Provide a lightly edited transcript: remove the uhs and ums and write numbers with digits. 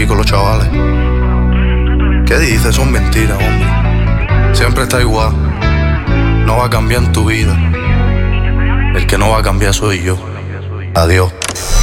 con los chavales. ¿Qué dices? Son mentiras, hombre. Siempre está igual. No va a cambiar en tu vida. El que no va a cambiar soy yo. Adiós.